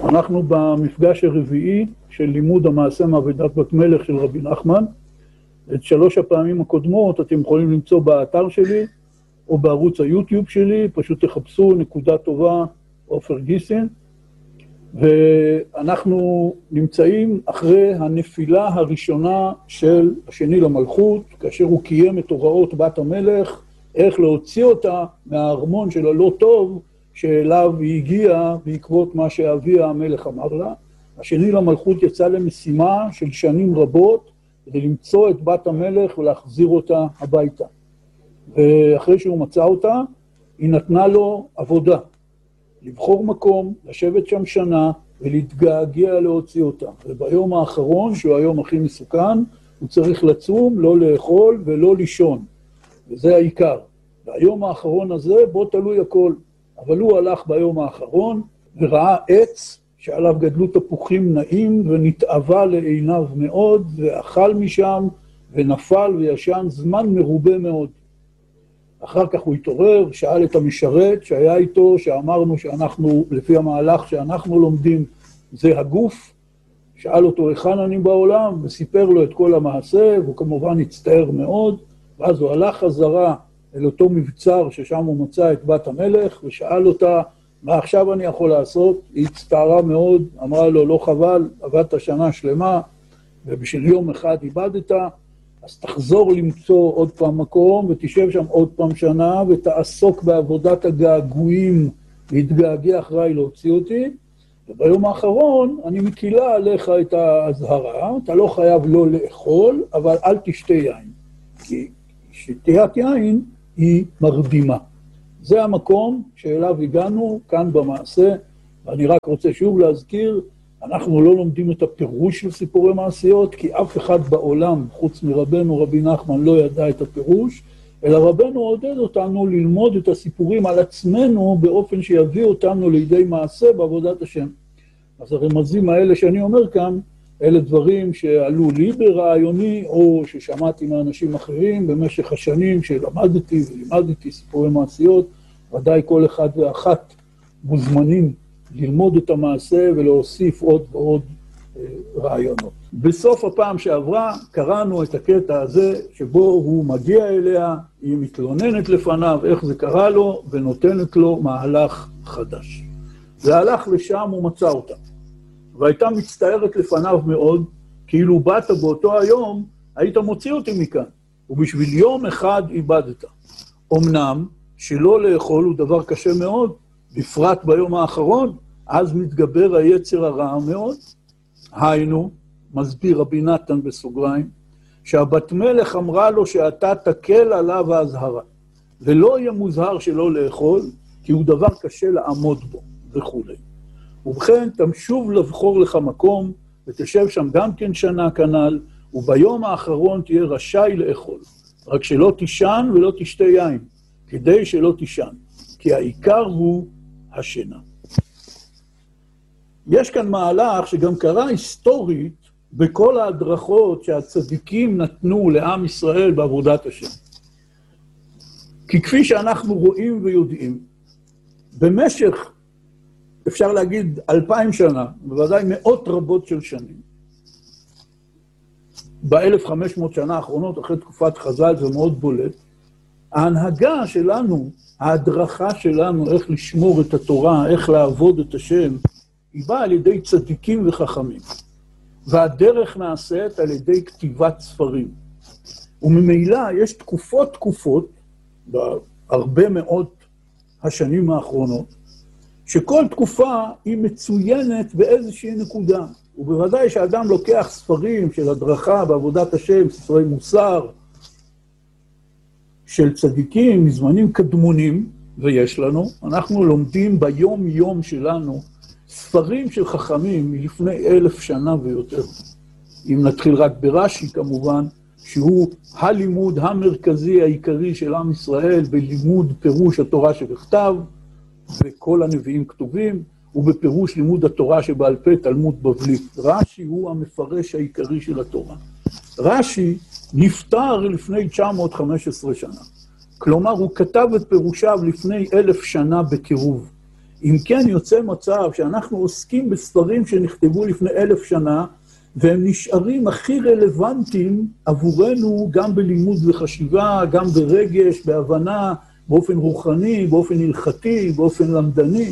אנחנו במפגש הרביעי של לימוד המעשה מאבדת בת מלך של רבי נחמן. את 3 הפעמים הקודמות אתם יכולים למצוא באתר שלי או בערוץ היוטיוב שלי, פשוט תחפשו נקודה טובה עופר גיסין. ואנחנו נמצאים אחרי הנפילה הראשונה של השני למלכות, כאשר הוא קיים את הוראות בת המלך, איך להוציא אותה מהארמון של הלא טוב שאליו היא הגיעה בעקבות מה שאביה המלך אמר לה. השני למלכות יצא למשימה של שנים רבות כדי למצוא את בת המלך ולהחזיר אותה הביתה. ואחרי שהוא מצא אותה, היא נתנה לו עבודה. לבחור מקום, לשבת שם שנה ולהתגעגע להוציא אותה. וביום האחרון, שהוא היום הכי מסוכן, הוא צריך לצום, לא לאכול ולא לישון. וזה העיקר. והיום האחרון הזה בו תלוי הכל. אבל הוא הלך ביום האחרון וראה עץ שעליו גדלו תפוחים נעים ונתאווה לעיניו מאוד, ואכל משם ונפל וישן זמן מרובה מאוד. אחר כך הוא התעורר, שאל את המשרת שהיה איתו, שאמרנו שאנחנו, לפי המהלך שאנחנו לומדים, זה הגוף. שאל אותו היכן אני בעולם, וסיפר לו את כל המעשה, והוא כמובן הצטער מאוד, ואז הוא הלך חזרה אל אותו מבצר ששם הוא מצא את בת המלך, ושאל אותה, מה עכשיו אני יכול לעשות? היא הצטערה מאוד, אמרה לו, לא חבל, עבדת שנה שלמה, ובשביל יום אחד איבדת, אז תחזור למצוא עוד פעם מקום, ותשב שם עוד פעם שנה, ותעסוק בעבודת הגעגועים, להתגעגע אחריי להוציא אותי, וביום האחרון אני מקילה עליך את ההזהרה, אתה לא חייב לא לאכול, אבל אל תשתה יין, כי שתיית יין היא מרדימה. זה המקום שאליו הגענו כאן במעשה, ואני רק רוצה שוב להזכיר, אנחנו לא לומדים את הפירוש של סיפורי מעשיות, כי אף אחד בעולם, חוץ מרבנו רבי נחמן, לא ידע את הפירוש, אלא רבנו עודד אותנו ללמוד את הסיפורים על עצמנו, באופן שיביא אותנו לידי מעשה בעבודת השם. אז הרמזים האלה שאני אומר כאן, אלה דברים שעלו לי ברעיוני, או ששמעתי מאנשים אחרים במשך השנים שלמדתי ולימדתי סיפורי מעשיות, ודאי כל אחד ואחת מוזמנים ללמוד את המעשה ולהוסיף עוד ועוד רעיונות. בסוף הפעם שעברה קראנו את הקטע הזה שבו הוא מגיע אליה, היא מתלוננת לפניו איך זה קרה לו ונותנת לו מהלך חדש. והלך לשם ומצא אותה. והייתה מצטערת לפניו מאוד, כאילו באת באותו היום, היית מוציא אותי מכאן, ובשביל יום אחד איבדת. אמנם שלא לאכול הוא דבר קשה מאוד, בפרט ביום האחרון, אז מתגבר היצר הרע מאוד. היינו, מסביר רבי נתן בסוגריים, שהבת מלך אמרה לו שאתה תקל עליו ההזהרה, ולא יהיה מוזהר שלא לאכול, כי הוא דבר קשה לעמוד בו, וכו'. ובכן, תמשוב לבחור לך מקום, ותשב שם גם כן שנה כנל, וביום האחרון תהיה רשאי לאכול. רק שלא תישן ולא תשתה יין, כדי שלא תישן, כי העיקר הוא השינה. יש כאן מהלך שגם קרה היסטורית בכל ההדרכות שהצדיקים נתנו לעם ישראל בעבודת השם. כי כפי שאנחנו רואים ויודעים, במשך, אפשר להגיד 2000 שנה, בוודאי מאות רבות של שנים, ב-1500 שנה האחרונות, אחרי תקופת חז"ל, זה מאוד בולט, ההנהגה שלנו, ההדרכה שלנו, איך לשמור את התורה, איך לעבוד את השם, היא באה על ידי צדיקים וחכמים. והדרך נעשית על ידי כתיבת ספרים. וממילא יש תקופות, בהרבה מאות השנים האחרונות, שכל תקופה היא מצוינת באיזושהי נקודה. ובוודאי שאדם לוקח ספרים של הדרכה בעבודת השם, ספרי מוסר, של צדיקים מזמנים קדמונים, ויש לנו, אנחנו לומדים ביום יום שלנו, ספרים של חכמים מלפני 1000 שנה ויותר. אם נתחיל רק ברש"י כמובן, שהוא הלימוד המרכזי העיקרי של עם ישראל, בלימוד פירוש התורה שבכתב, וכל הנביאים כתובים, ובפירוש לימוד התורה שבעל פה תלמוד בבלי. רש"י הוא המפרש העיקרי של התורה. רש"י נפטר לפני 915 שנה. כלומר, הוא כתב את פירושיו לפני 1000 שנה בקירוב. אם כן יוצא מצב שאנחנו עוסקים בספרים שנכתבו לפני 1000 שנה, והם נשארים הכי רלוונטיים עבורנו גם בלימוד וחשיבה, גם ברגש, בהבנה, באופן רוחני, באופן הלכתי, באופן למדני.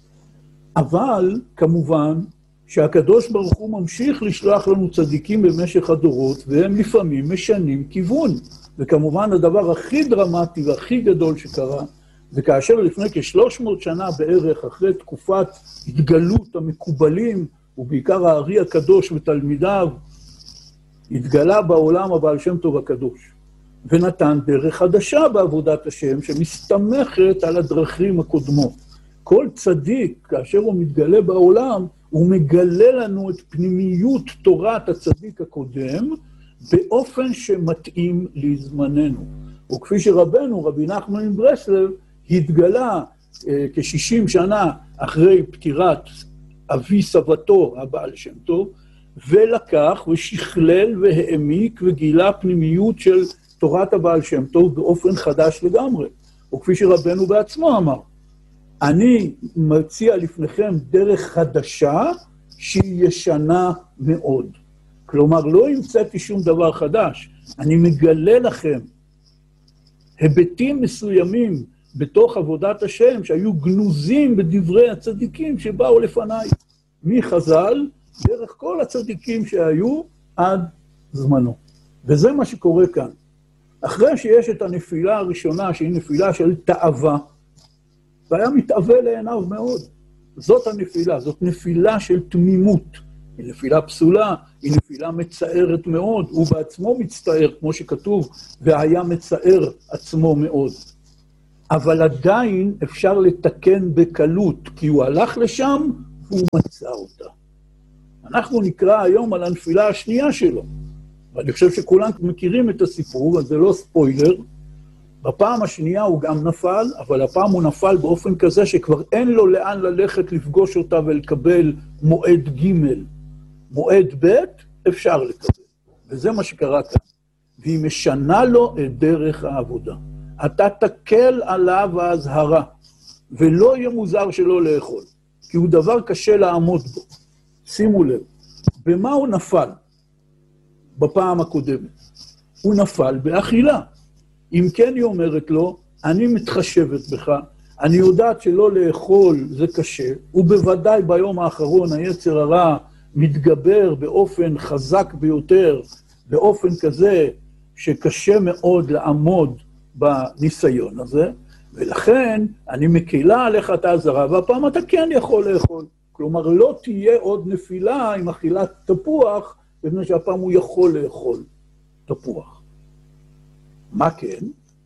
אבל כמובן שהקדוש ברוך הוא ממשיך לשלוח לנו צדיקים במשך הדורות, והם לפעמים משנים כיוון. וכמובן הדבר הכי דרמטי והכי גדול שקרה, זה כאשר לפני כ-300 שנה בערך, אחרי תקופת התגלות המקובלים, ובעיקר הארי הקדוש ותלמידיו, התגלה בעולם הבעל שם טוב הקדוש, ונתן דרך חדשה בעבודת השם, שמסתמכת על הדרכים הקודמות. כל צדיק, כאשר הוא מתגלה בעולם, הוא מגלה לנו את פנימיות תורת הצדיק הקודם, באופן שמתאים לזמננו. וכפי שרבנו, רבי נחמן מברסלב, התגלה כ-60 שנה אחרי פטירת אבי סבתו, הבעל שם טוב, ולקח ושכלל והעמיק וגילה פנימיות של תורת הבעל שם טוב באופן חדש לגמרי. וכפי שרבנו בעצמו אמר, אני מציע לפניכם דרך חדשה שהיא ישנה מאוד. כלומר, לא המצאתי שום דבר חדש, אני מגלה לכם היבטים מסוימים בתוך עבודת השם שהיו גנוזים בדברי הצדיקים שבאו לפניי, מחז"ל דרך כל הצדיקים שהיו עד זמנו. וזה מה שקורה כאן. אחרי שיש את הנפילה הראשונה, שהיא נפילה של תאווה, והיה מתאווה לעיניו מאוד. זאת הנפילה, זאת נפילה של תמימות. היא נפילה פסולה, היא נפילה מצערת מאוד, הוא בעצמו מצטער, כמו שכתוב, והיה מצער עצמו מאוד. אבל עדיין אפשר לתקן בקלות, כי הוא הלך לשם והוא מצא אותה. אנחנו נקרא היום על הנפילה השנייה שלו, ואני חושב שכולם מכירים את הסיפור, אז זה לא ספוילר. בפעם השנייה הוא גם נפל, אבל הפעם הוא נפל באופן כזה שכבר אין לו לאן ללכת לפגוש אותה ולקבל מועד ג'. מועד ב' אפשר לקבל, וזה מה שקרה כאן. והיא משנה לו את דרך העבודה. אתה תקל עליו ההזהרה, ולא יהיה מוזר שלא לאכול, כי הוא דבר קשה לעמוד בו. שימו לב, במה הוא נפל בפעם הקודמת? הוא נפל באכילה. אם כן היא אומרת לו, אני מתחשבת בך, אני יודעת שלא לאכול זה קשה, ובוודאי ביום האחרון היצר הרע מתגבר באופן חזק ביותר, באופן כזה שקשה מאוד לעמוד בניסיון הזה, ולכן אני מקילה עליך את העזרה, והפעם אתה כן יכול לאכול. כלומר, לא תהיה עוד נפילה עם אכילת תפוח, לפני שהפעם הוא יכול לאכול תפוח. מה כן?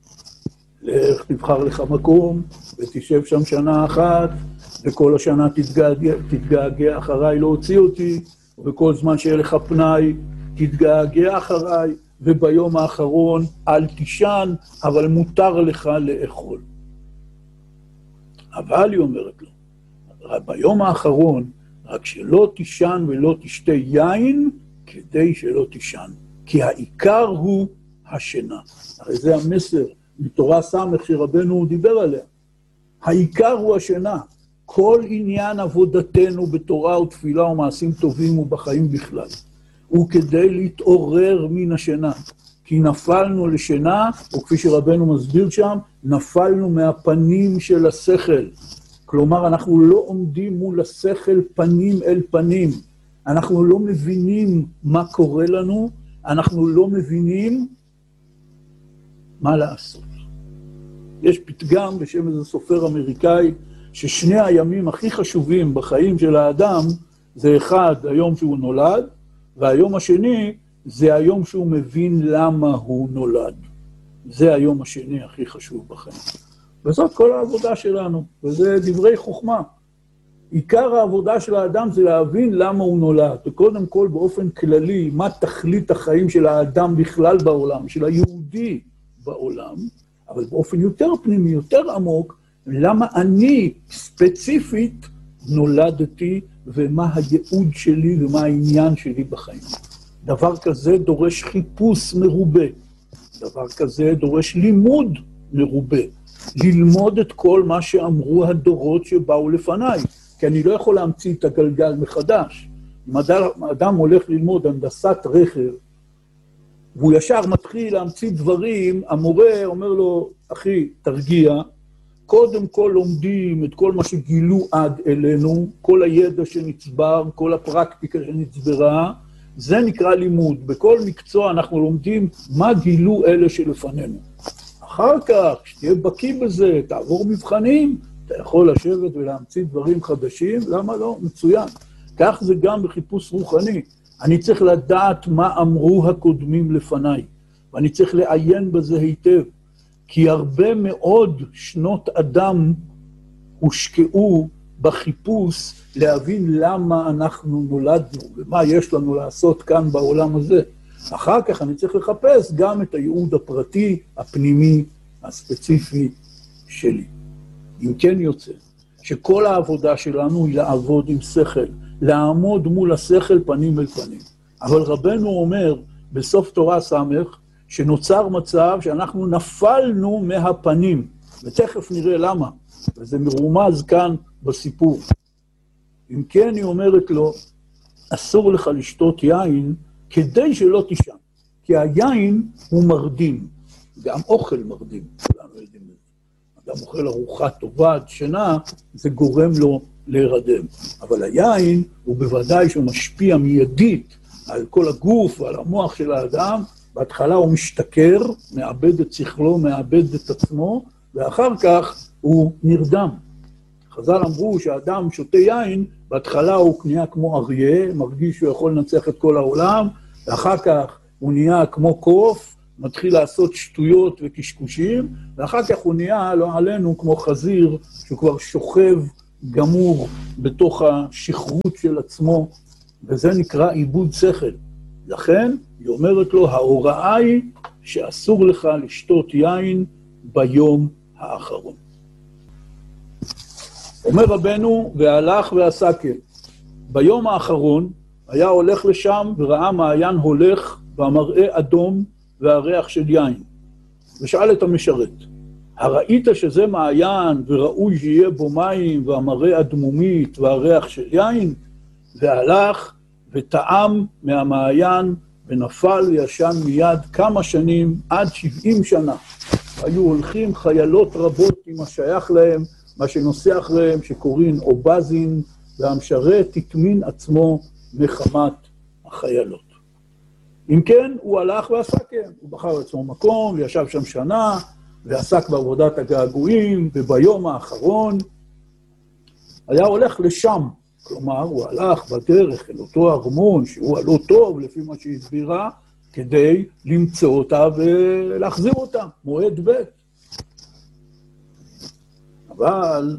לך תבחר לך מקום, ותשב שם שנה אחת, וכל השנה תתגעגע אחריי להוציא אותי, וכל זמן שיהיה לך פנאי, תתגעגע אחריי, וביום האחרון אל תישן, אבל מותר לך לאכול. אבל היא אומרת לו, ביום האחרון, רק שלא תישן ולא תשתה יין, כדי שלא תישן. כי העיקר הוא השינה. הרי זה המסר מתורה סמך שרבנו דיבר עליה. העיקר הוא השינה. כל עניין עבודתנו בתורה ותפילה ומעשים טובים ובחיים בכלל. הוא כדי להתעורר מן השינה. כי נפלנו לשינה, או כפי שרבנו מסביר שם, נפלנו מהפנים של השכל. כלומר, אנחנו לא עומדים מול השכל פנים אל פנים. אנחנו לא מבינים מה קורה לנו, אנחנו לא מבינים מה לעשות. יש פתגם בשם איזה סופר אמריקאי, ששני הימים הכי חשובים בחיים של האדם, זה אחד, היום שהוא נולד, והיום השני, זה היום שהוא מבין למה הוא נולד. זה היום השני הכי חשוב בחיים. וזאת כל העבודה שלנו, וזה דברי חוכמה. עיקר העבודה של האדם זה להבין למה הוא נולד, וקודם כל באופן כללי, מה תכלית החיים של האדם בכלל בעולם, של היהודי בעולם, אבל באופן יותר פנימי, יותר עמוק, למה אני ספציפית נולדתי, ומה הייעוד שלי ומה העניין שלי בחיים. דבר כזה דורש חיפוש מרובה, דבר כזה דורש לימוד מרובה, ללמוד את כל מה שאמרו הדורות שבאו לפניי, כי אני לא יכול להמציא את הגלגל מחדש. אם אדם הולך ללמוד הנדסת רכב, והוא ישר מתחיל להמציא דברים, המורה אומר לו, אחי, תרגיע, קודם כל לומדים את כל מה שגילו עד אלינו, כל הידע שנצבר, כל הפרקטיקה שנצברה, זה נקרא לימוד. בכל מקצוע אנחנו לומדים מה גילו אלה שלפנינו. אחר כך, כשתהיה בקיא בזה, תעבור מבחנים, אתה יכול לשבת ולהמציא דברים חדשים, למה לא? מצוין. כך זה גם בחיפוש רוחני. אני צריך לדעת מה אמרו הקודמים לפניי, ואני צריך לעיין בזה היטב, כי הרבה מאוד שנות אדם הושקעו בחיפוש להבין למה אנחנו נולדנו, ומה יש לנו לעשות כאן בעולם הזה. אחר כך אני צריך לחפש גם את הייעוד הפרטי, הפנימי, הספציפי שלי. אם כן יוצא, שכל העבודה שלנו היא לעבוד עם שכל, לעמוד מול השכל פנים אל פנים. אבל רבנו אומר בסוף תורה סמך, שנוצר מצב שאנחנו נפלנו מהפנים, ותכף נראה למה, וזה מרומז כאן בסיפור. אם כן היא אומרת לו, אסור לך לשתות יין כדי שלא תישן, כי היין הוא מרדים, גם אוכל מרדים, כולנו יודעים את זה. אדם אוכל ארוחה טובה, שינה, זה גורם לו להירדם. אבל היין הוא בוודאי שהוא משפיע מיידית על כל הגוף ועל המוח של האדם, בהתחלה הוא משתכר, מאבד את שכלו, מאבד את עצמו, ואחר כך הוא נרדם. חז"ל אמרו שהאדם שותה יין, בהתחלה הוא נהיה כמו אריה, מרגיש שהוא יכול לנצח את כל העולם, ואחר כך הוא נהיה כמו קוף, מתחיל לעשות שטויות וקשקושים, ואחר כך הוא נהיה, לא עלינו, כמו חזיר, שהוא כבר שוכב גמור בתוך השכרות של עצמו, וזה נקרא עיבוד שכל. לכן היא אומרת לו, ההוראה היא שאסור לך לשתות יין ביום האחרון. אומר רבנו, והלך ועשה כן. ביום האחרון היה הולך לשם וראה מעיין הולך והמראה אדום והריח של יין. ושאל את המשרת, הראית שזה מעיין וראוי שיהיה בו מים והמראה אדמומית והריח של יין? והלך וטעם מהמעיין ונפל וישן מיד כמה שנים, עד 70 שנה. היו הולכים חיילות רבות עם השייך להם, מה שנושא אחריהם שקוראים אובזין, והמשרת התמין עצמו מחמת החיילות. אם כן, הוא הלך ועשה כן, הוא בחר עצמו מקום, וישב שם שנה, ועסק בעבודת הגעגועים, וביום האחרון היה הולך לשם, כלומר, הוא הלך בדרך אל אותו ארמון, שהוא הלא טוב, לפי מה שהסבירה, כדי למצוא אותה ולהחזיר אותה, מועד ב'. אבל,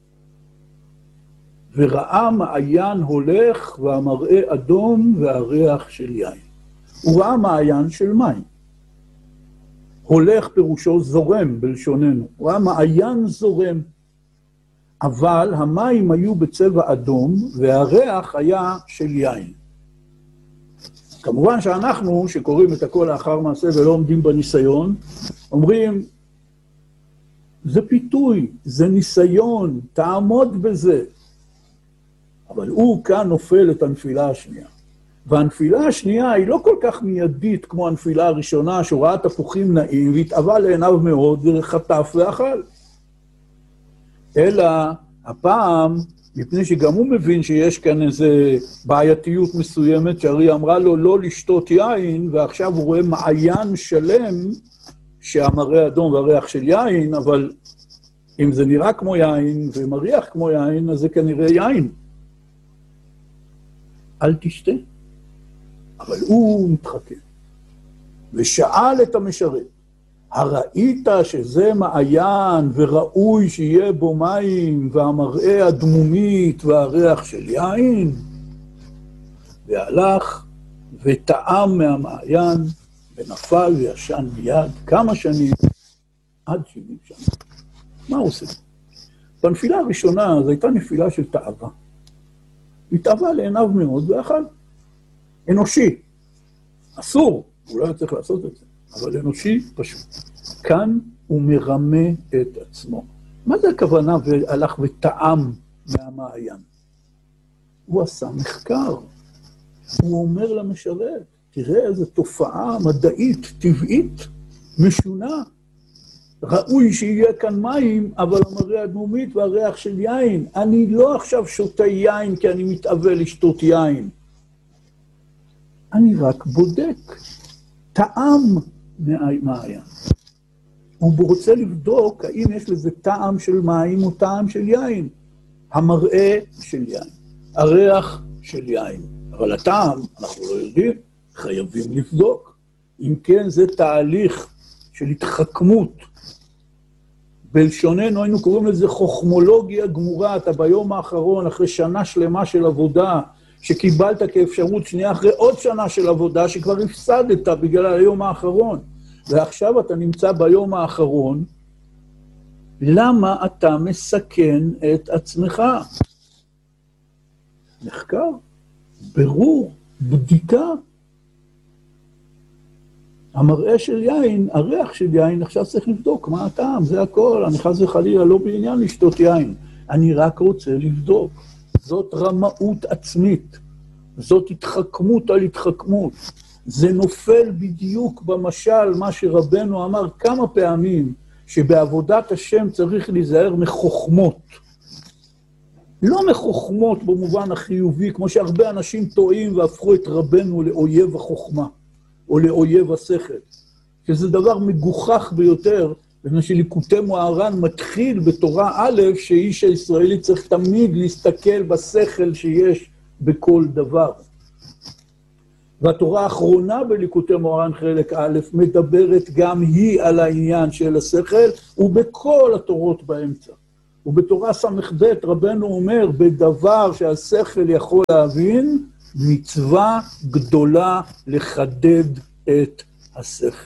וראה מעיין הולך, והמראה אדום והריח של יין. הוא ראה מעיין של מים. הולך פירושו זורם בלשוננו. הוא ראה מעיין זורם. אבל המים היו בצבע אדום, והריח היה של יין. כמובן שאנחנו, שקוראים את הכל לאחר מעשה ולא עומדים בניסיון, אומרים, זה פיתוי, זה ניסיון, תעמוד בזה. אבל הוא כאן נופל את הנפילה השנייה. והנפילה השנייה היא לא כל כך מיידית כמו הנפילה הראשונה, שהוא ראה תפוחים נעים והתאווה לעיניו מאוד וחטף ואכל. אלא הפעם, מפני שגם הוא מבין שיש כאן איזו בעייתיות מסוימת, שהרי אמרה לו לא לשתות יין, ועכשיו הוא רואה מעיין שלם, שהמראה אדום והריח של יין, אבל אם זה נראה כמו יין ומריח כמו יין, אז זה כנראה יין. אל תשתה. אבל הוא מתחכה. ושאל את המשרת, הראית שזה מעיין וראוי שיהיה בו מים והמראה הדמומית והריח של יין? והלך וטעם מהמעיין ונפל וישן מיד כמה שנים, עד 70 שנה. מה הוא עושה? בנפילה הראשונה זו הייתה נפילה של תאווה. התאווה לעיניו מאוד ואכל. אנושי. אסור, הוא לא היה צריך לעשות את זה, אבל אנושי פשוט. כאן הוא מרמה את עצמו. מה זה הכוונה והלך וטעם מהמעיין? הוא עשה מחקר. הוא אומר למשרת, תראה איזו תופעה מדעית, טבעית, משונה. ראוי שיהיה כאן מים, אבל המראה הדמומית והריח של יין. אני לא עכשיו שותה יין כי אני מתאווה לשתות יין. אני רק בודק, טעם מהמעיין. הוא רוצה לבדוק האם יש לזה טעם של מים או טעם של יין. המראה של יין, הריח של יין. אבל הטעם, אנחנו לא יודעים, חייבים לבדוק. אם כן, זה תהליך של התחכמות. בלשוננו היינו קוראים לזה חוכמולוגיה גמורה. אתה ביום האחרון, אחרי שנה שלמה של עבודה, שקיבלת כאפשרות שנייה אחרי עוד שנה של עבודה, שכבר הפסדת בגלל היום האחרון. ועכשיו אתה נמצא ביום האחרון, למה אתה מסכן את עצמך? מחקר, ברור, בדיקה. המראה של יין, הריח של יין, עכשיו צריך לבדוק מה הטעם, זה הכל. אני חס וחלילה לא בעניין לשתות יין. אני רק רוצה לבדוק. זאת רמאות עצמית. זאת התחכמות על התחכמות. זה נופל בדיוק במשל מה שרבנו אמר כמה פעמים, שבעבודת השם צריך להיזהר מחוכמות. לא מחוכמות במובן החיובי, כמו שהרבה אנשים טועים והפכו את רבנו לאויב החוכמה, או לאויב השכל. שזה דבר מגוחך ביותר, בגלל שליקוטי מוהר"ן מתחיל בתורה א', שאיש הישראלי צריך תמיד להסתכל בשכל שיש בכל דבר. והתורה האחרונה בליקוטי מוהר"ן חלק א' מדברת גם היא על העניין של השכל, ובכל התורות באמצע. ובתורה ס"ב רבנו אומר, בדבר שהשכל יכול להבין, מצווה גדולה לחדד את השכל.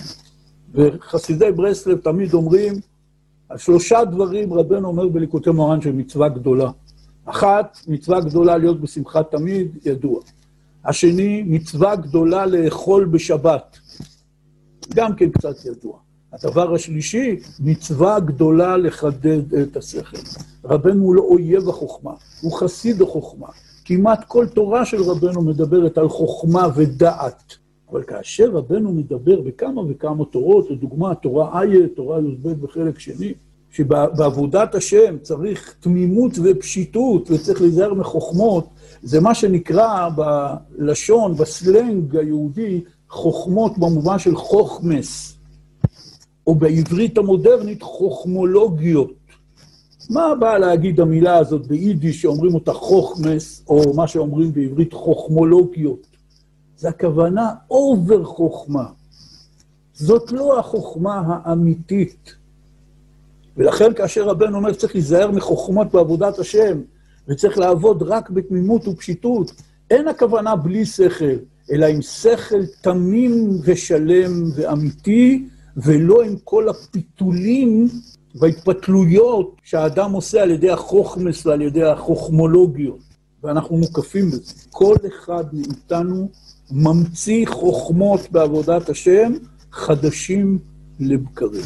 וחסידי ברסלב תמיד אומרים, על 3 דברים רבנו אומר בליקוטי מוהר"ן של מצווה גדולה. 1, מצווה גדולה להיות בשמחה תמיד, ידוע. השני, מצווה גדולה לאכול בשבת, גם כן קצת ידוע. הדבר השלישי, מצווה גדולה לחדד את השכל. רבנו הוא לא אויב החוכמה, הוא חסיד החוכמה. כמעט כל תורה של רבנו מדברת על חוכמה ודעת. אבל כאשר רבנו מדבר בכמה וכמה תורות, לדוגמה, תורה איה, תורה י"ב בחלק שני, שבעבודת השם צריך תמימות ופשיטות, וצריך להיזהר מחוכמות, זה מה שנקרא בלשון, בסלנג היהודי, חוכמות במובן של חוכמס, או בעברית המודרנית חוכמולוגיות. מה באה להגיד המילה הזאת ביידיש שאומרים אותה חוכמס, או מה שאומרים בעברית חוכמולוגיות? זה הכוונה אובר חוכמה. זאת לא החוכמה האמיתית. ולכן כאשר רבנו אומר צריך להיזהר מחוכמות בעבודת השם, וצריך לעבוד רק בתמימות ופשיטות, אין הכוונה בלי שכל, אלא עם שכל תמים ושלם ואמיתי, ולא עם כל הפיתולים וההתפתלויות שהאדם עושה על ידי החוכמס ועל ידי החוכמולוגיות. ואנחנו מוקפים בזה. כל אחד מאיתנו ממציא חוכמות בעבודת השם חדשים לבקרים.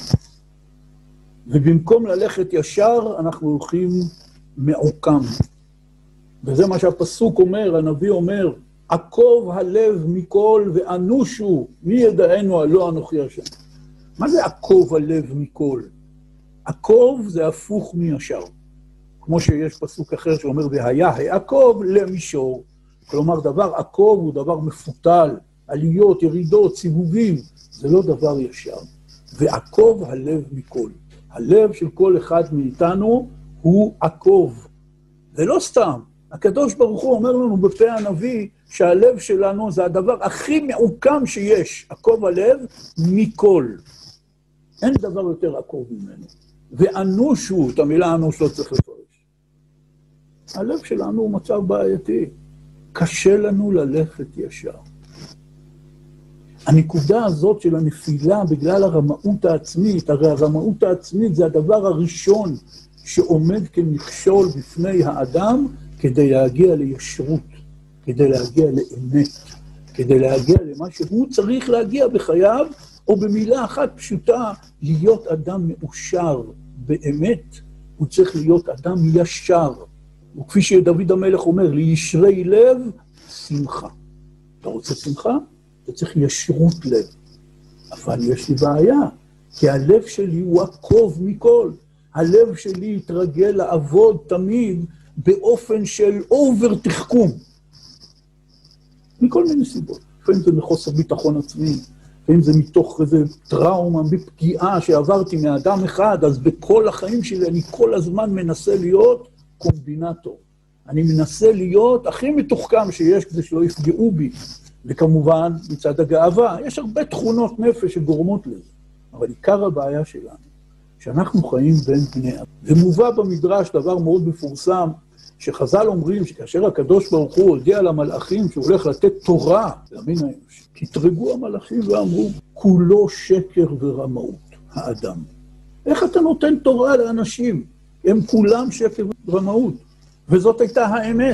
ובמקום ללכת ישר, אנחנו הולכים מעוקם. וזה מה שהפסוק אומר, הנביא אומר, עקוב הלב מכל ואנושו, מי ידענו הלא אנוכי השם. מה זה עקוב הלב מכל? עקוב זה הפוך מישר. כמו שיש פסוק אחר שאומר, והיה העקוב למישור. כלומר, דבר עקוב הוא דבר מפותל, עליות, ירידות, סיבובים. זה לא דבר ישר. ועקוב הלב מכל. הלב של כל אחד מאיתנו הוא עקוב. ולא סתם. הקדוש ברוך הוא אומר לנו בפה הנביא שהלב שלנו זה הדבר הכי מעוקם שיש. עקוב הלב מכל. אין דבר יותר עקוב ממנו. ואנושו, את המילה אנוש לא צריך לפרש. הלב שלנו הוא מצב בעייתי. קשה לנו ללכת ישר. הנקודה הזאת של הנפילה בגלל הרמאות העצמית, הרי הרמאות העצמית זה הדבר הראשון שעומד כמכשול בפני האדם כדי להגיע לישרות, כדי להגיע לאמת, כדי להגיע למה שהוא צריך להגיע בחייו, או במילה אחת פשוטה, להיות אדם מאושר באמת, הוא צריך להיות אדם ישר. וכפי שדוד המלך אומר, לישרי לב, שמחה. אתה רוצה שמחה? אתה צריך ישרות לב. אבל יש לי בעיה, כי הלב שלי הוא עקוב מכל. הלב שלי התרגל לעבוד תמיד באופן של אובר תחכום. מכל מיני סיבות. לפעמים זה מחוסר ביטחון עצמי, לפעמים זה מתוך איזו טראומה, בפגיעה שעברתי מאדם אחד, אז בכל החיים שלי אני כל הזמן מנסה להיות קומבינטור. אני מנסה להיות הכי מתוחכם שיש כדי שלא יפגעו בי. וכמובן, מצד הגאווה, יש הרבה תכונות נפש שגורמות לזה. אבל עיקר הבעיה שלנו, שאנחנו חיים בין בני אדם. ומובא במדרש דבר מאוד מפורסם, שחז"ל אומרים שכאשר הקדוש ברוך הוא הודיע למלאכים שהוא הולך לתת תורה למין האנושי, התרגו המלאכים ואמרו, כולו שקר ורמאות, האדם. איך אתה נותן תורה לאנשים? הם כולם שקר ורמאות. וזאת הייתה האמת.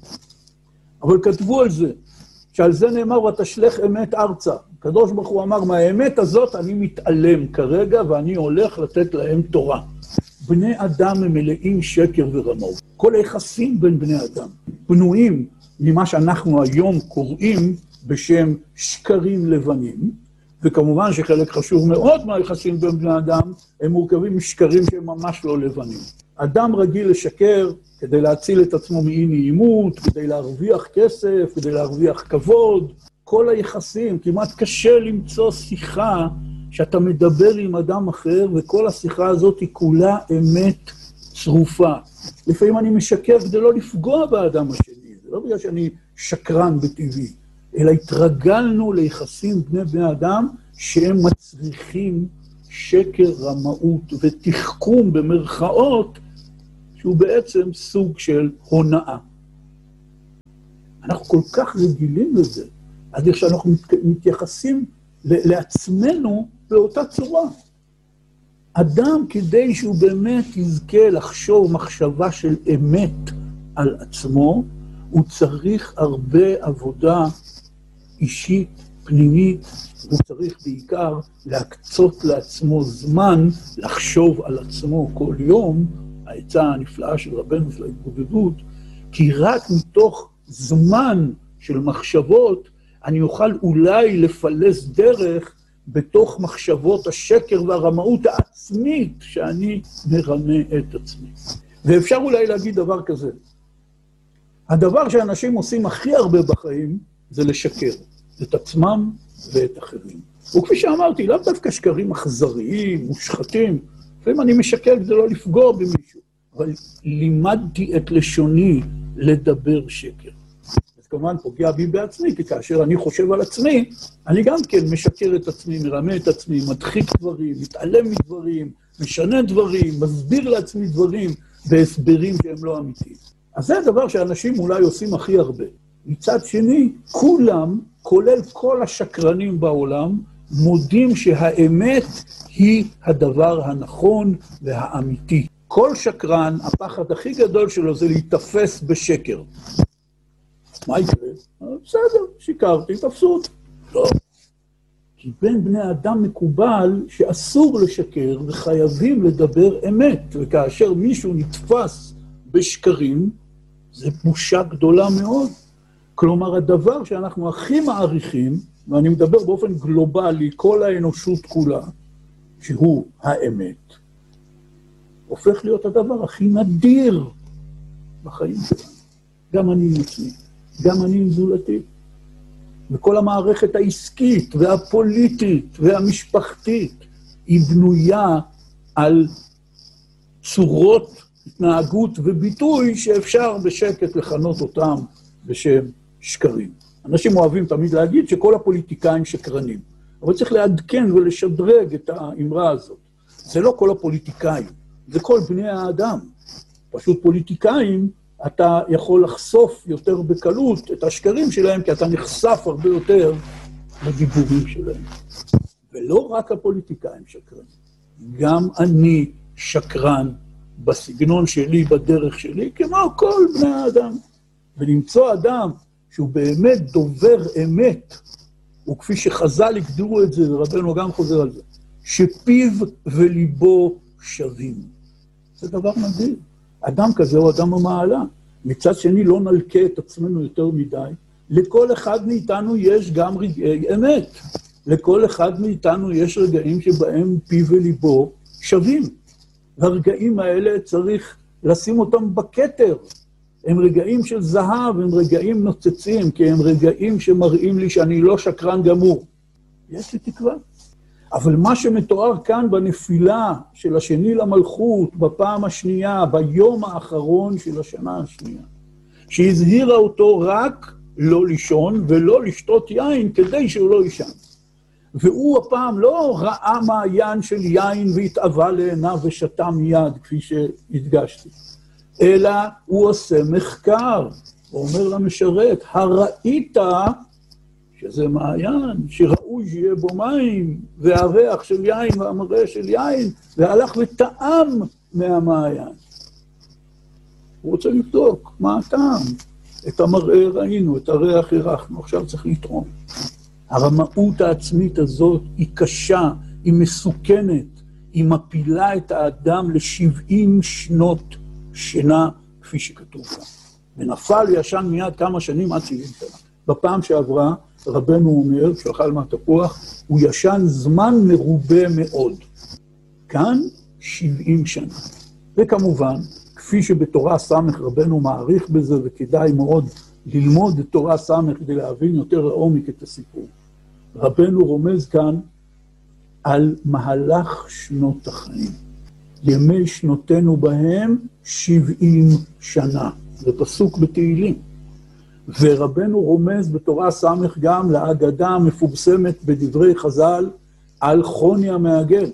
אבל כתבו על זה, שעל זה נאמר, ותשלח אמת ארצה. הקדוש ברוך הוא אמר, מהאמת הזאת אני מתעלם כרגע, ואני הולך לתת להם תורה. בני אדם הם מלאים שקר ורמאות. כל היחסים בין בני אדם בנויים ממה שאנחנו היום קוראים בשם שקרים לבנים, וכמובן שחלק חשוב מאוד מהיחסים בין בני אדם, הם מורכבים משקרים שהם ממש לא לבנים. אדם רגיל לשקר כדי להציל את עצמו מאי נעימות, כדי להרוויח כסף, כדי להרוויח כבוד. כל היחסים, כמעט קשה למצוא שיחה שאתה מדבר עם אדם אחר, וכל השיחה הזאת היא כולה אמת צרופה. לפעמים אני משקר כדי לא לפגוע באדם השני, זה לא בגלל שאני שקרן בטבעי, אלא התרגלנו ליחסים בני אדם שהם מצריכים שקר, רמאות ותחכום במרכאות, שהוא בעצם סוג של הונאה. אנחנו כל כך רגילים לזה, עד איך שאנחנו מתייחסים לעצמנו באותה צורה. אדם, כדי שהוא באמת יזכה לחשוב מחשבה של אמת על עצמו, הוא צריך הרבה עבודה אישית, פנימית, הוא צריך בעיקר להקצות לעצמו זמן לחשוב על עצמו כל יום, העצה הנפלאה של רבנו של ההתבודדות, כי רק מתוך זמן של מחשבות, אני אוכל אולי לפלס דרך בתוך מחשבות השקר והרמאות העצמית שאני מרמה את עצמי. ואפשר אולי להגיד דבר כזה. הדבר שאנשים עושים הכי הרבה בחיים זה לשקר את עצמם ואת אחרים. וכפי שאמרתי, לאו דווקא שקרים אכזריים, מושחתים, לפעמים אני משקר כדי לא לפגוע במישהו, אבל לימדתי את לשוני לדבר שקר. אז כמובן פוגע בי בעצמי, כי כאשר אני חושב על עצמי, אני גם כן משקר את עצמי, מרמה את עצמי, מדחיק דברים, מתעלם מדברים, משנה דברים, מסביר לעצמי דברים בהסברים שהם לא אמיתיים. אז זה הדבר שאנשים אולי עושים הכי הרבה. מצד שני, כולם, כולל כל השקרנים בעולם, מודים שהאמת היא הדבר הנכון והאמיתי. כל שקרן, הפחד הכי גדול שלו זה להתאפס בשקר. מה יקרה? בסדר, שיקרתי, תפסו אותי. לא. כי בין בני אדם מקובל שאסור לשקר וחייבים לדבר אמת, וכאשר מישהו נתפס בשקרים, זה בושה גדולה מאוד. כלומר, הדבר שאנחנו הכי מעריכים, ואני מדבר באופן גלובלי, כל האנושות כולה, שהוא האמת, הופך להיות הדבר הכי נדיר בחיים שלנו. גם אני עם עצמי, גם אני עם זולתי. וכל המערכת העסקית והפוליטית והמשפחתית היא בנויה על צורות התנהגות וביטוי שאפשר בשקט לכנות אותם בשם שקרים. אנשים אוהבים תמיד להגיד שכל הפוליטיקאים שקרנים, אבל צריך לעדכן ולשדרג את האמרה הזאת. זה לא כל הפוליטיקאים, זה כל בני האדם. פשוט פוליטיקאים, אתה יכול לחשוף יותר בקלות את השקרים שלהם, כי אתה נחשף הרבה יותר לדיבורים שלהם. ולא רק הפוליטיקאים שקרנים, גם אני שקרן בסגנון שלי, בדרך שלי, כמו כל בני האדם. ולמצוא אדם שהוא באמת דובר אמת, וכפי שחז"ל הגדירו את זה, ורבנו גם חוזר על זה, שפיו וליבו שווים. זה דבר מדהים. אדם כזה הוא אדם המעלה. מצד שני לא נלקה את עצמנו יותר מדי. לכל אחד מאיתנו יש גם רגעי אמת. לכל אחד מאיתנו יש רגעים שבהם פיו וליבו שווים. והרגעים האלה צריך לשים אותם בכתר. הם רגעים של זהב, הם רגעים נוצצים, כי הם רגעים שמראים לי שאני לא שקרן גמור. יש לי תקווה. אבל מה שמתואר כאן בנפילה של השני למלכות, בפעם השנייה, ביום האחרון של השנה השנייה, שהזהירה אותו רק לא לישון ולא לשתות יין כדי שהוא לא יישן. והוא הפעם לא ראה מעיין של יין והתאווה לעיניו ושתה מיד, כפי שהדגשתי, אלא הוא עושה מחקר. הוא אומר למשרת, הראית שזה מעיין, שראוי שיהיה בו מים, והריח של יין והמראה של יין, והלך וטעם מהמעיין. הוא רוצה לבדוק מה הטעם. את המראה ראינו, את הריח הרחנו, עכשיו צריך לתרום. הרמאות העצמית הזאת היא קשה, היא מסוכנת, היא מפילה את האדם ל70 שנות שינה, כפי שכתוב כאן. ונפל וישן מיד כמה שנים עד 70 שנה. בפעם שעברה, רבנו אומר, כשאכל מהתפוח, הוא ישן זמן מרובה מאוד. כאן 70 שנה. וכמובן, כפי שבתורה סמך רבנו מעריך בזה, וכדאי מאוד ללמוד את תורה סמך כדי להבין יותר לעומק את הסיפור. רבנו רומז כאן על מהלך שנות החיים. ימי שנותינו בהם 70 שנה. זה פסוק בתהילים. ורבנו רומז בתורה סמך גם להגדה המפורסמת בדברי חז"ל על חוני המעגל,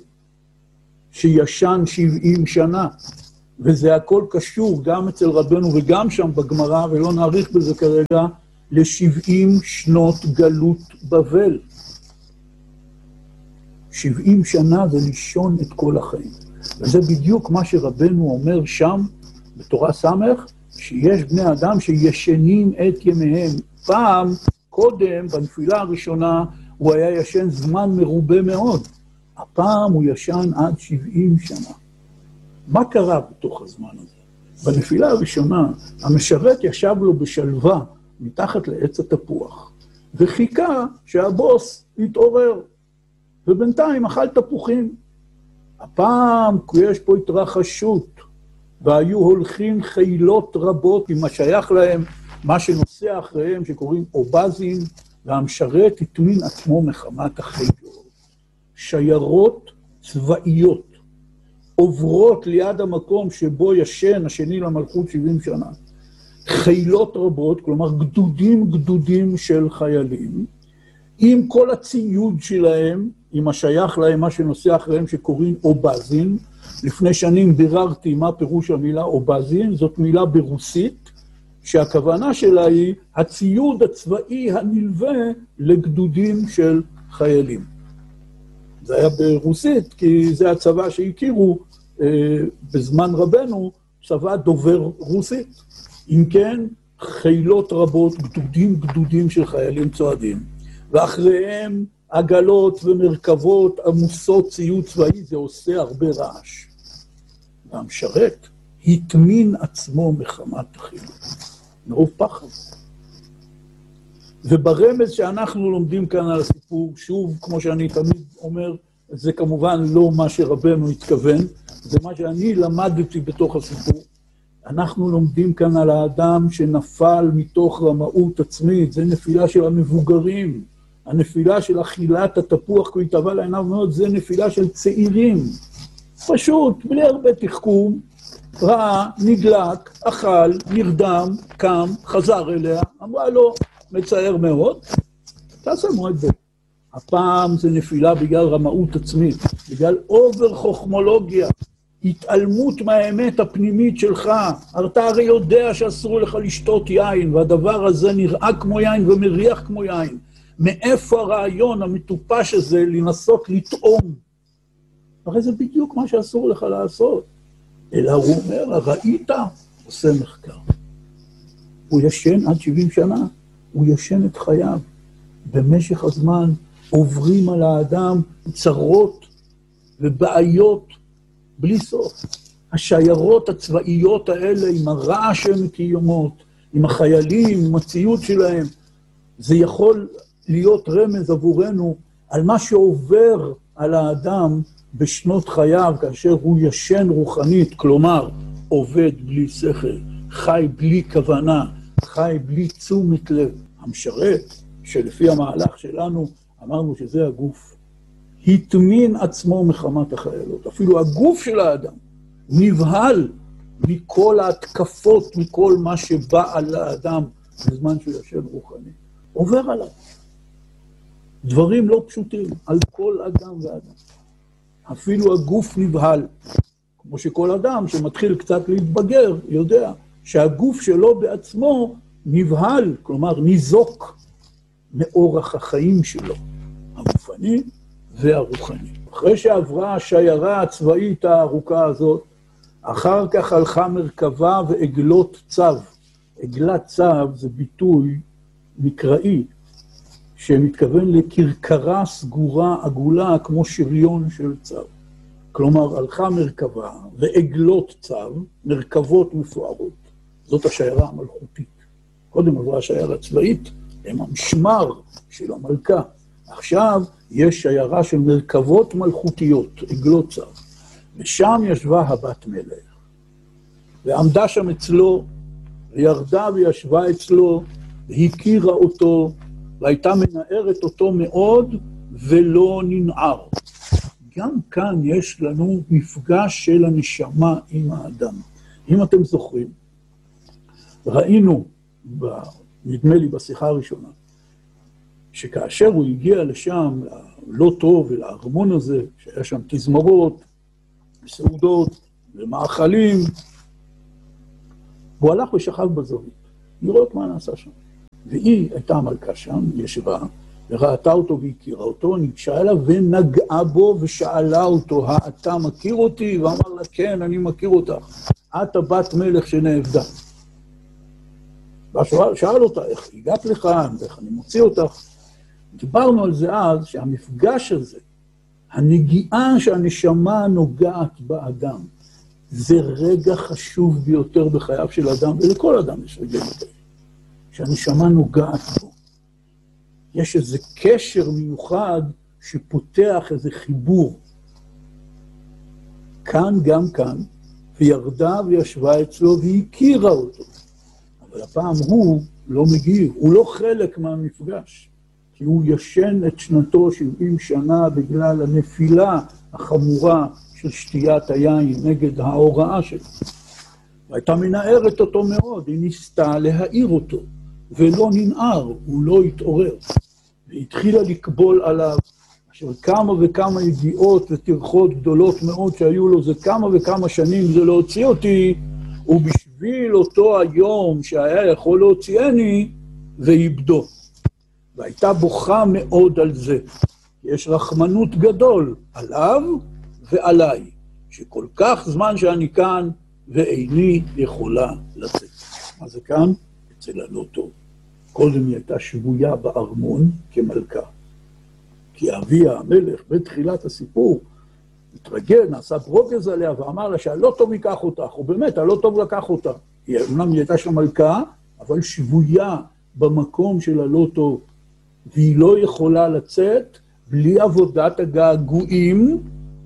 שישן 70 שנה. וזה הכל קשור גם אצל רבנו וגם שם בגמרא, ולא נאריך בזה כרגע, ל70 שנות גלות בבל. 70 שנה זה לישון את כל החיים. וזה בדיוק מה שרבנו אומר שם בתורה סמך, שיש בני אדם שישנים את ימיהם. פעם, קודם, בנפילה הראשונה, הוא היה ישן זמן מרובה מאוד. הפעם הוא ישן עד 70 שנה. מה קרה בתוך הזמן הזה? בנפילה הראשונה, המשרת ישב לו בשלווה מתחת לעץ התפוח, וחיכה שהבוס יתעורר, ובינתיים אכל תפוחים. הפעם יש פה התרחשות, והיו הולכים חילות רבות עם מה שייך להם, מה שנוסע אחריהם שקוראים אובזים, והמשרת התמין עצמו מחמת החיות. שיירות צבאיות עוברות ליד המקום שבו ישן השני למלכות 70 שנה. חילות רבות, כלומר גדודים של חיילים, עם כל הציוד שלהם, עם השייך להם, מה שנוסע אחריהם שקוראים אובזים. לפני שנים ביררתי מה פירוש המילה אובזים, זאת מילה ברוסית, שהכוונה שלה היא הציוד הצבאי הנלווה לגדודים של חיילים. זה היה ברוסית, כי זה הצבא שהכירו בזמן רבנו, צבא דובר רוסית. אם כן, חילות רבות, גדודים של חיילים צועדים, ואחריהם עגלות ומרכבות עמוסות ציוד צבאי, זה עושה הרבה רעש. והמשרת התמין עצמו מחמת החיות, מרוב פחד. וברמז שאנחנו לומדים כאן על הסיפור, שוב, כמו שאני תמיד אומר, זה כמובן לא מה שרבנו התכוון, זה מה שאני למדתי בתוך הסיפור. אנחנו לומדים כאן על האדם שנפל מתוך רמאות עצמית, זה נפילה של המבוגרים, הנפילה של אכילת התפוח, כי הוא התאווה לעיניו מאוד, זה נפילה של צעירים. פשוט, בלי הרבה תחכום, ראה, נדלק, אכל, נרדם, קם, חזר אליה, אמרה לו, מצער מאוד, תעשה מועד בו. הפעם זה נפילה בגלל רמאות עצמית, בגלל אובר חוכמולוגיה, התעלמות מהאמת הפנימית שלך. אתה הרי יודע שאסור לך לשתות יין, והדבר הזה נראה כמו יין ומריח כמו יין. מאיפה הרעיון המטופש הזה לנסות לטעום? הרי זה בדיוק מה שאסור לך לעשות. אלא הוא אומר, ראית? עושה מחקר. הוא ישן עד 70 שנה, הוא ישן את חייו. במשך הזמן עוברים על האדם צרות ובעיות בלי סוף. השיירות הצבאיות האלה עם הרעש שהן מקיימות, עם החיילים, עם הציוד שלהם, זה יכול להיות רמז עבורנו על מה שעובר על האדם בשנות חייו, כאשר הוא ישן רוחנית, כלומר, עובד בלי שכל, חי בלי כוונה, חי בלי תשומת לב. המשרת, שלפי המהלך שלנו, אמרנו שזה הגוף, התמין עצמו מחמת החיילות. אפילו הגוף של האדם נבהל מכל ההתקפות, מכל מה שבא על האדם בזמן שהוא ישן רוחנית. עובר עליו. דברים לא פשוטים על כל אדם ואדם. אפילו הגוף נבהל. כמו שכל אדם שמתחיל קצת להתבגר יודע שהגוף שלו בעצמו נבהל, כלומר ניזוק מאורח החיים שלו, הגופני והרוחני. אחרי שעברה השיירה הצבאית הארוכה הזאת, אחר כך הלכה מרכבה ועגלות צו. עגלת צו זה ביטוי מקראי, שמתכוון לקרקרה סגורה עגולה כמו שריון של צו. כלומר, הלכה מרכבה ועגלות צו, מרכבות מפוארות. זאת השיירה המלכותית. קודם עברה השיירה הצבאית, הם המשמר של המלכה. עכשיו יש שיירה של מרכבות מלכותיות, עגלות צו. ושם ישבה הבת מלך. ועמדה שם אצלו, וירדה וישבה אצלו, והכירה אותו, והייתה מנערת אותו מאוד, ולא ננער. גם כאן יש לנו מפגש של הנשמה עם האדם. אם אתם זוכרים, ראינו, נדמה לי בשיחה הראשונה, שכאשר הוא הגיע לשם, לא טוב, ולארמון הזה, שהיה שם תזמורות, סעודות ומאכלים, הוא הלך ושכב בזווית, לראות מה נעשה שם. והיא הייתה המלכה שם, ישבה, וראתה אותו והכירה אותו, ניגשה אליו ונגעה בו ושאלה אותו, אתה מכיר אותי? ואמר לה, כן, אני מכיר אותך. את הבת מלך שנאבדה. ושאל אותה, איך הגעת לכאן, ואיך אני מוציא אותך? דיברנו על זה אז, שהמפגש הזה, הנגיעה שהנשמה נוגעת באדם, זה רגע חשוב ביותר בחייו של אדם, ולכל אדם יש רגעים כאלה, שהנשמה נוגעת בו. יש איזה קשר מיוחד שפותח איזה חיבור. כאן גם כאן, וירדה וישבה אצלו והכירה אותו. אבל הפעם הוא לא מגיב, הוא לא חלק מהמפגש. כי הוא ישן את שנתו 70 שנה בגלל הנפילה החמורה של שתיית היין נגד ההוראה שלו. והייתה מנערת אותו מאוד, היא ניסתה להעיר אותו, ולא ננער, הוא לא התעורר. והתחילה לקבול עליו, אשר כמה וכמה יגיעות וטרחות גדולות מאוד שהיו לו, זה כמה וכמה שנים זה להוציא אותי, ובשביל אותו היום שהיה יכול להוציאני, ואיבדו. והייתה בוכה מאוד על זה. יש רחמנות גדול עליו ועליי, שכל כך זמן שאני כאן ואיני יכולה לצאת. מה זה כאן? אצל הלא טוב. קודם היא הייתה שבויה בארמון כמלכה. כי אביה המלך בתחילת הסיפור התרגל, נעשה ברוגז עליה ואמר לה שהלא טוב ייקח אותך, ובאמת הלא טוב לקח אותה. אומנם היא הייתה שם מלכה, אבל שבויה במקום של הלא טוב. והיא לא יכולה לצאת בלי עבודת הגעגועים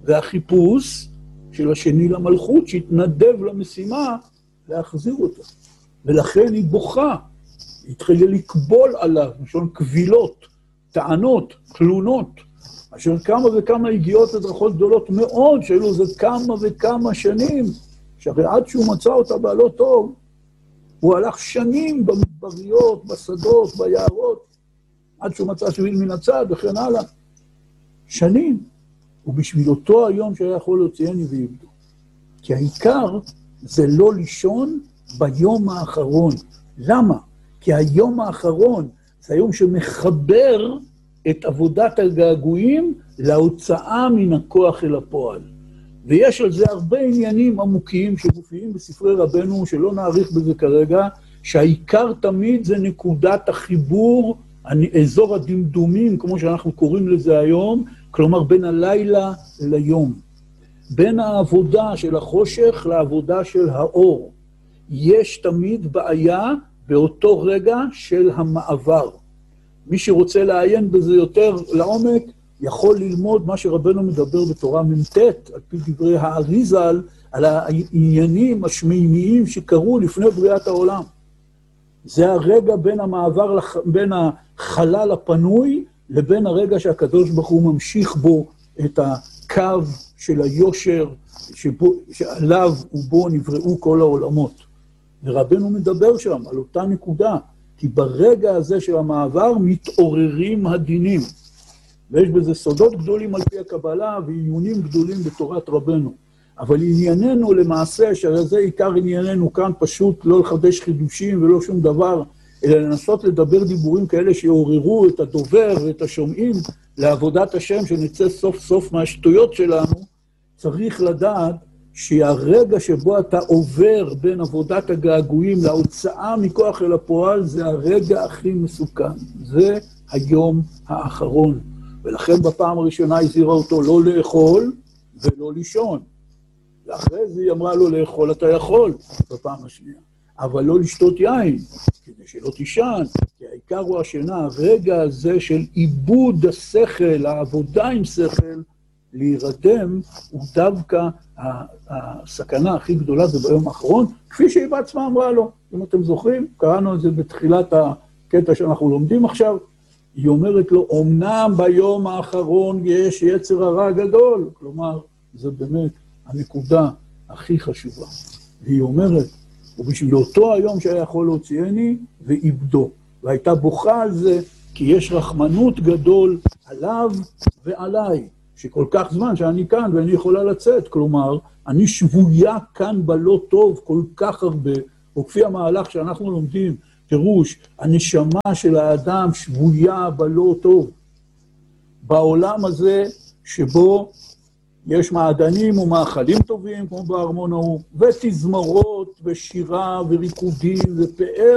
והחיפוש של השני למלכות, שהתנדב למשימה להחזיר אותה. ולכן היא בוכה, היא התחילה לקבול עליו, משון קבילות, טענות, תלונות, אשר כמה וכמה הגיעות לדרכות גדולות מאוד, שאלו זה כמה וכמה שנים, שהרי עד שהוא מצא אותה בעלו טוב, הוא הלך שנים במדבריות, בשדות, ביערות, עד שהוא מצא שביל מן הצד וכן הלאה. שנים. ובשביל אותו היום שהיה יכול להוציאני ואיבדו. כי העיקר זה לא לישון ביום האחרון. למה? כי היום האחרון זה היום שמחבר את עבודת הגעגועים להוצאה מן הכוח אל הפועל. ויש על זה הרבה עניינים עמוקים שמופיעים בספרי רבנו, שלא נאריך בזה כרגע, שהעיקר תמיד זה נקודת החיבור אזור הדמדומים, כמו שאנחנו קוראים לזה היום, כלומר בין הלילה ליום. בין העבודה של החושך לעבודה של האור. יש תמיד בעיה באותו רגע של המעבר. מי שרוצה לעיין בזה יותר לעומק, יכול ללמוד מה שרבנו מדבר בתורה מ"ט, על פי דברי האריז"ל, על העניינים השמימיים שקרו לפני בריאת העולם. זה הרגע בין המעבר, בין החלל הפנוי, לבין הרגע שהקדוש ברוך הוא ממשיך בו את הקו של היושר, שעליו ובו נבראו כל העולמות. ורבנו מדבר שם על אותה נקודה, כי ברגע הזה של המעבר מתעוררים הדינים. ויש בזה סודות גדולים על פי הקבלה ועניונים גדולים בתורת רבנו. אבל ענייננו למעשה, שזה עיקר ענייננו כאן, פשוט לא לחדש חידושים ולא שום דבר, אלא לנסות לדבר דיבורים כאלה שיעוררו את הדובר ואת השומעים לעבודת השם, שנצא סוף סוף מהשטויות שלנו. צריך לדעת שהרגע שבו אתה עובר בין עבודת הגעגועים להוצאה מכוח אל הפועל, זה הרגע הכי מסוכן. זה היום האחרון. ולכן בפעם הראשונה הזהירה אותו לא לאכול ולא לישון. ואחרי זה היא אמרה לו לאכול אתה יכול בפעם השנייה. אבל לא לשתות יין, כדי שלא תישן. כי העיקר הוא השינה, הרגע הזה של עיבוד השכל, העבודה עם שכל, להירדם, הוא דווקא הסכנה הכי גדולה זה ביום האחרון, כפי שהיא בעצמה אמרה לו. אם אתם זוכרים, קראנו את זה בתחילת הקטע שאנחנו לומדים עכשיו, היא אומרת לו, אמנם ביום האחרון יש יצר הרע גדול, כלומר, זה באמת הנקודה הכי חשובה. והיא אומרת, ובשביל אותו היום שהיה יכול להוציאני, ואיבדו. והייתה בוכה על זה, כי יש רחמנות גדול עליו ועליי, שכל כך זמן שאני כאן ואני יכולה לצאת, כלומר, אני שבויה כאן בלא טוב כל כך הרבה, וכפי המהלך שאנחנו לומדים, פירוש, הנשמה של האדם שבויה בלא טוב. בעולם הזה שבו יש מעדנים ומאכלים טובים, כמו בארמון ההוא, ותזמרות ושירה וריקודים ופאר,